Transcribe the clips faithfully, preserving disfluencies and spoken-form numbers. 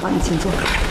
好，你请坐。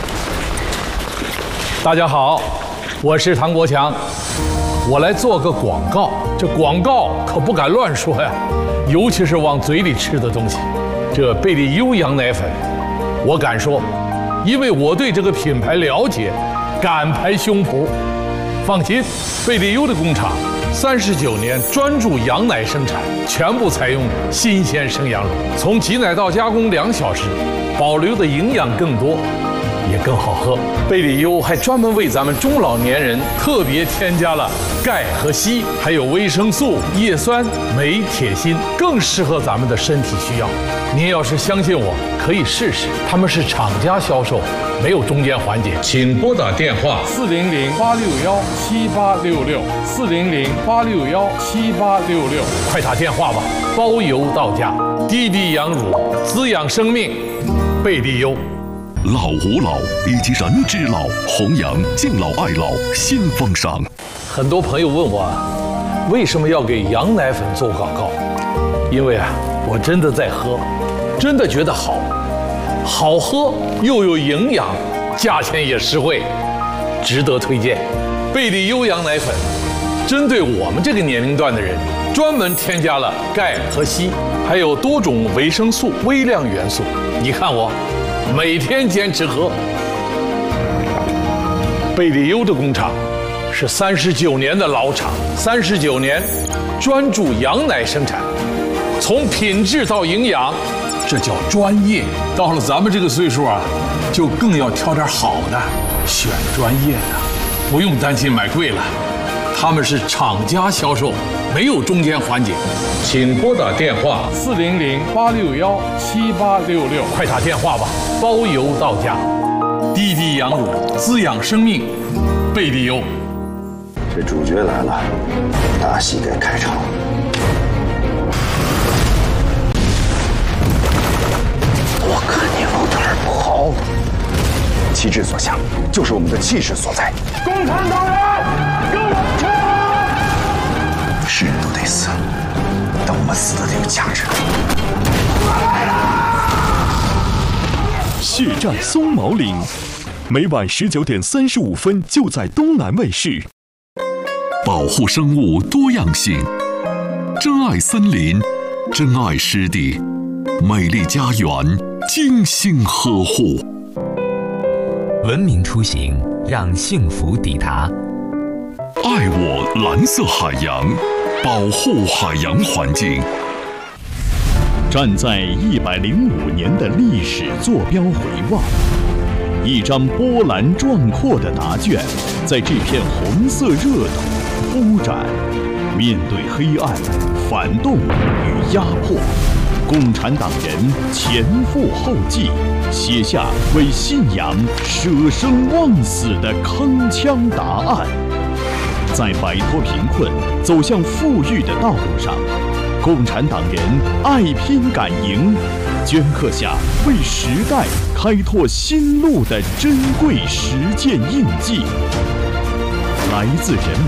大家好，我是唐国强，我来做个广告。这广告可不敢乱说呀，尤其是往嘴里吃的东西。这贝利优羊奶粉，我敢说，因为我对这个品牌了解，敢拍胸脯。放心，贝利优的工厂三十九年专注羊奶生产，全部采用新鲜生羊乳，从挤奶到加工两小时，保留的营养更多，也更好喝。贝利优还专门为咱们中老年人特别添加了钙和硒，还有维生素、叶酸、镁、铁、锌，更适合咱们的身体需要。您要是相信我，可以试试。他们是厂家销售，没有中间环节。请拨打电话四零零八六幺七八六六四零零八六幺七八六六， 快打电话吧，包邮到家。滴滴羊乳，滋养生命，贝利优。 老吾老以及人之老，弘扬敬老爱老新风尚。 很多朋友问我，为什么要给羊奶粉做广告？因为啊，我真的在喝，真的觉得好，好喝又有营养，价钱也实惠，值得推荐。贝利优羊奶粉，针对我们这个年龄段的人，专门添加了钙和硒，还有多种维生素、微量元素。你看我。每天坚持喝。贝利优的工厂是三十九年的老厂，三十九年专注羊奶生产，从品质到营养，这叫专业。到了咱们这个岁数啊，就更要挑点好的，选专业的，不用担心买贵了。他们是厂家销售，没有中间环节。请拨打电话四零零八六幺七八六六， 快打电话吧，包邮到家。滴滴羊乳，滋养生命，贝利优。 这主角来了，大戏该开场。我看你往哪儿跑！旗帜所向，就是我们的气势所在。 共产党人，跟我冲！ 是人都得死，但我们死的得有价值。 血战松毛岭，每晚十九点三十五分就在东南卫视。保护生物多样性，珍爱森林，珍爱湿地，美丽家园，精心呵护。 文明出行，让幸福抵达。 爱我蓝色海洋，保护海洋环境。站在一百零五年的历史坐标回望，一张波澜壮阔的答卷，在这片红色热土铺展。面对黑暗、反动与压迫，共产党人前赴后继，写下为信仰舍生忘死的铿锵答案。在摆脱贫困、走向富裕的道路上，共产党人爱拼敢赢，镌刻下为时代开拓新路的珍贵实践印记。来自人民。